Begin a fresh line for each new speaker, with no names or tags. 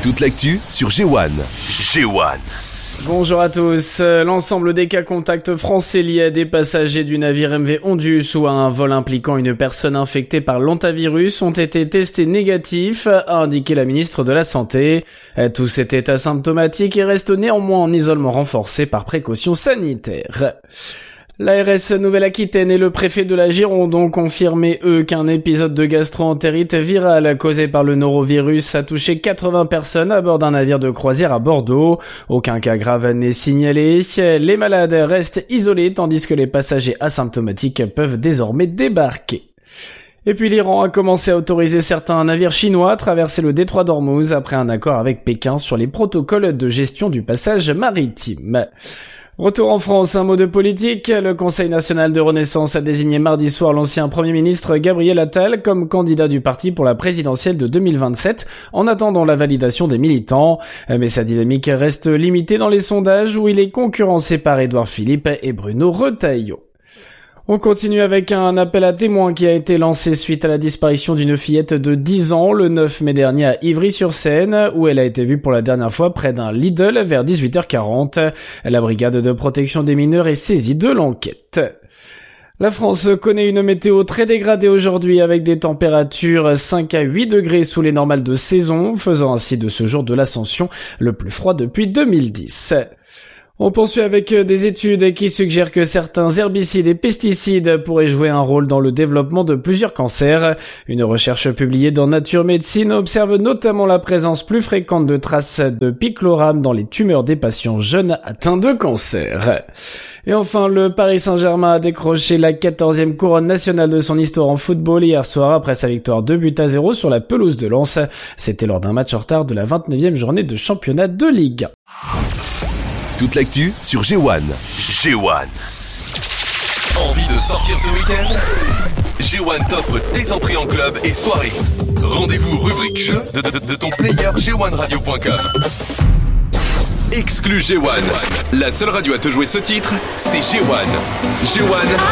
Toute l'actu sur G1. G1.
Bonjour à tous. L'ensemble des cas contacts français liés à des passagers du navire MV Ondius ou à un vol impliquant une personne infectée par l'hantavirus ont été testés négatifs, a indiqué la ministre de la Santé. Tous étaient asymptomatiques et restent néanmoins en isolement renforcé par précaution sanitaire. L'ARS Nouvelle-Aquitaine et le préfet de la Gironde ont confirmé, qu'un épisode de gastro-entérite virale causé par le norovirus a touché 80 personnes à bord d'un navire de croisière à Bordeaux. Aucun cas grave n'est signalé. Les malades restent isolés tandis que les passagers asymptomatiques peuvent désormais débarquer. Et puis l'Iran a commencé à autoriser certains navires chinois à traverser le détroit d'Ormuz après un accord avec Pékin sur les protocoles de gestion du passage maritime. Retour en France, un mot de politique. Le Conseil national de Renaissance a désigné mardi soir l'ancien Premier ministre Gabriel Attal comme candidat du parti pour la présidentielle de 2027 en attendant la validation des militants. Mais sa dynamique reste limitée dans les sondages où il est concurrencé par Édouard Philippe et Bruno Retailleau. On continue avec un appel à témoins qui a été lancé suite à la disparition d'une fillette de 10 ans le 9 mai dernier à Ivry-sur-Seine, où elle a été vue pour la dernière fois près d'un Lidl vers 18h40. La brigade de protection des mineurs est saisie de l'enquête. La France connaît une météo très dégradée aujourd'hui avec des températures 5 à 8 degrés sous les normales de saison, faisant ainsi de ce jour de l'Ascension le plus froid depuis 2010. On poursuit avec des études qui suggèrent que certains herbicides et pesticides pourraient jouer un rôle dans le développement de plusieurs cancers. Une recherche publiée dans Nature Médecine observe notamment la présence plus fréquente de traces de picloram dans les tumeurs des patients jeunes atteints de cancer. Et enfin, le Paris Saint-Germain a décroché la 14e couronne nationale de son histoire en football hier soir après sa victoire 2-0 sur la pelouse de Lens. C'était lors d'un match en retard de la 29e journée de championnat de Ligue 1.
Toute l'actu sur G1. G1.
Envie de sortir ce week-end? G1 t'offre tes entrées en club et soirée. Rendez-vous rubrique jeu de ton player g1radio.com. Exclu G1. La seule radio à te jouer ce titre, c'est G1. G1